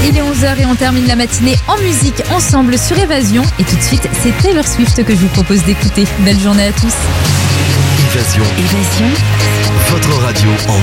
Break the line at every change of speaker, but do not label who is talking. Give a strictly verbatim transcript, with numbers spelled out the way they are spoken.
Il est onze heures et on termine la matinée en musique ensemble sur Évasion. Et tout de suite, c'est Taylor Swift que je vous propose d'écouter. Belle journée à tous.
Évasion.
Évasion.
Votre radio en